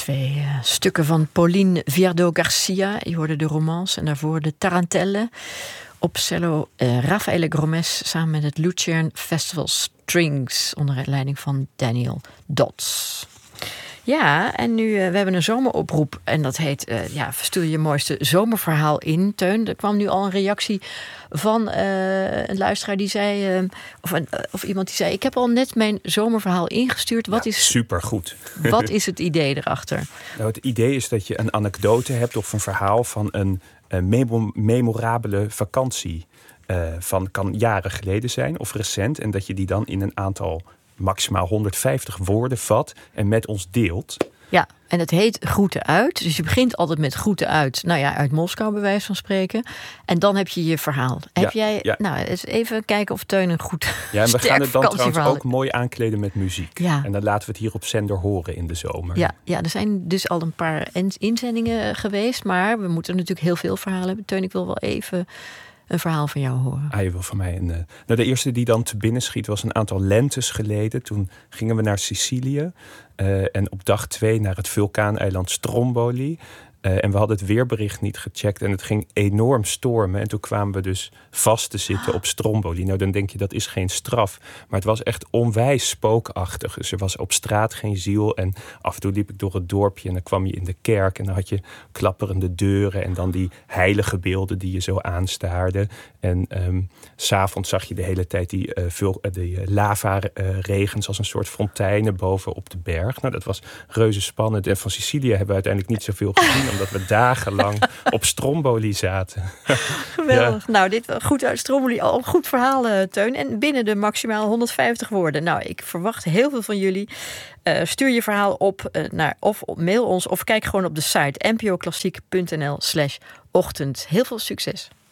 Twee stukken van Pauline Viardot-Garcia. Je hoorde de romance en daarvoor de Tarantelle. Op cello Raffaele Gromes samen met het Lucerne Festival Strings onder leiding van Daniel Dodds. Ja, en nu, we hebben een zomeroproep en dat heet, stuur je mooiste zomerverhaal in, Teun. Er kwam nu al een reactie van een luisteraar die zei, of iemand die zei, ik heb al net mijn zomerverhaal ingestuurd. Supergoed. Wat is het idee erachter? Nou, het idee is dat je een anekdote hebt of een verhaal van een memorabele vakantie. Kan jaren geleden zijn of recent. En dat je die dan in een aantal maximaal 150 woorden vat en met ons deelt. Ja, en het heet Groeten uit. Dus je begint altijd met groeten uit. Nou ja, uit Moskou bij wijze van spreken. En dan heb je je verhaal. Heb jij... Ja. Nou, eens even kijken of Teun een goed Ja, en we gaan het dan trouwens ook mooi aankleden met muziek. Ja. En dan laten we het hier op zender horen in de zomer. Ja, er zijn dus al een paar inzendingen geweest. Maar we moeten natuurlijk heel veel verhalen hebben. Teun, ik wil wel even een verhaal van jou horen. Je wil van mij een... de eerste die dan te binnen schiet was een aantal lentes geleden. Toen gingen we naar Sicilië. En op dag 2 naar het vulkaaneiland Stromboli. En we hadden het weerbericht niet gecheckt. En het ging enorm stormen. En toen kwamen we dus vast te zitten op Stromboli. Nou, dan denk je, dat is geen straf. Maar het was echt onwijs spookachtig. Dus er was op straat geen ziel. En af en toe liep ik door het dorpje. En dan kwam je in de kerk. En dan had je klapperende deuren. En dan die heilige beelden die je zo aanstaarden. En 's avonds zag je de hele tijd die lava-regens als een soort fonteinen boven op de berg. Nou, dat was reuze spannend. En van Sicilië hebben we uiteindelijk niet zoveel gezien, omdat we dagenlang op Stromboli zaten. Geweldig. Ja. Nou, dit goed uit Stromboli. Al een goed verhaal, Teun. En binnen de maximaal 150 woorden. Nou, ik verwacht heel veel van jullie. Stuur je verhaal op of mail ons of kijk gewoon op de site npoklassiek.nl/ochtend. Heel veel succes.